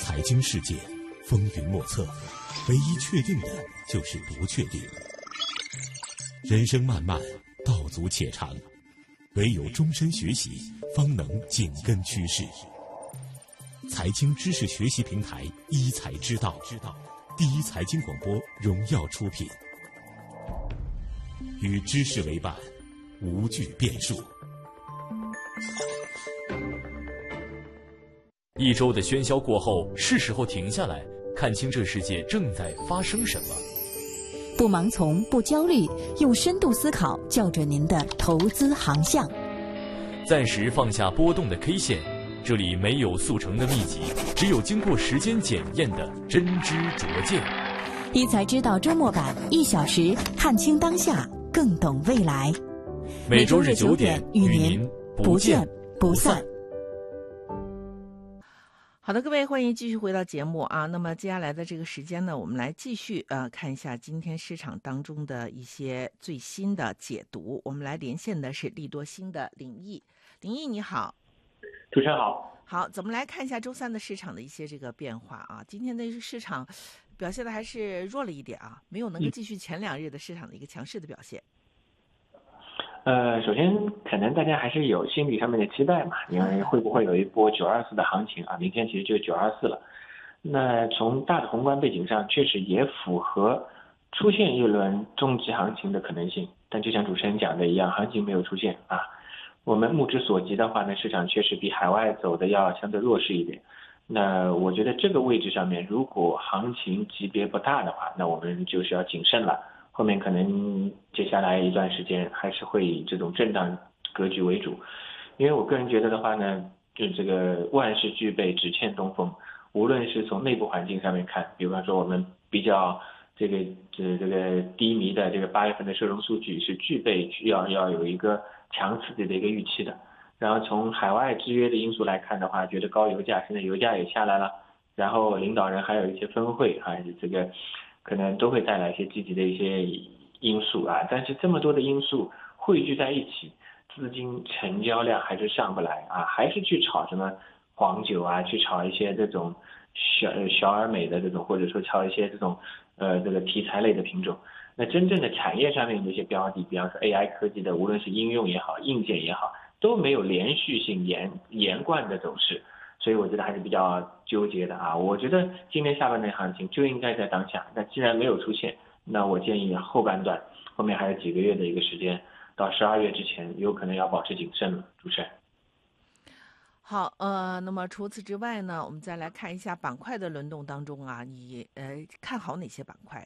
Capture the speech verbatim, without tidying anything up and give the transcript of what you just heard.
财经世界风云莫测，唯一确定的就是不确定。人生漫漫，道阻且长，唯有终身学习，方能紧跟趋势。财经知识学习平台一财之道，第一财经广播荣耀出品，与知识为伴，无惧变数。 一周的喧嚣过后，是时候停下来，看清这世界正在发生什么。 不盲从，不焦虑，用深度思考校准您的投资航向。 暂时放下波动的 K 线，这里没有速成的秘籍，只有经过时间检验的真知灼见。 一财知道周末版，一小时看清当下，更懂未来。 每周日九点与您不见不散。 好的，各位，欢迎继续回到节目啊。那么接下来的这个时间呢，我们来继续呃看一下今天市场当中的一些最新的解读。我们来连线的是利多星的林毅，林毅你好。 主持人好。 好，咱们来看一下周三的市场的一些这个变化啊。今天的市场表现的还是弱了一点啊，没有能够继续前两日的市场的一个强势的表现。 呃，首先可能大家还是有心理上面的期待嘛，因为会不会有一波九二四的行情啊？明天其实就九二四了。那从大的宏观背景上，确实也符合出现一轮中级行情的可能性。但就像主持人讲的一样，行情没有出现啊。我们目之所及的话呢，市场确实比海外走的要相对弱势一点。那我觉得这个位置上面，如果行情级别不大的话，那我们就是要谨慎了。后面可能接下来一段时间还是会以这种震荡格局为主，因为我个人觉得的话呢，就这个万事俱备只欠东风。无论是从内部环境上面看，比方说我们比较这个这这个低迷的这个八月份的社融数据是具备要要有一个强刺激的一个预期的。然后从海外制约的因素来看的话，觉得高油价，现在油价也下来了，然后领导人还有一些峰会还是这个。可能都会带来一些积极的一些因素啊，但是这么多的因素汇聚在一起，资金成交量还是上不来啊，还是去炒什么黄酒啊，去炒一些这种小小而美的这种，或者说炒一些这种呃这个题材类的品种。那真正的产业上面的一些标的，比方说 A I 科技的，无论是应用也好，硬件也好，都没有连续性连连贯的走势。所以我觉得还是比较纠结的啊！我觉得今年下半年行情就应该在当下，那既然没有出现，那我建议后半段后面还有几个月的一个时间，到十二月之前有可能要保持谨慎了。主持人。 好，呃，那么除此之外呢，我们再来看一下板块的轮动当中啊，你呃看好哪些板块？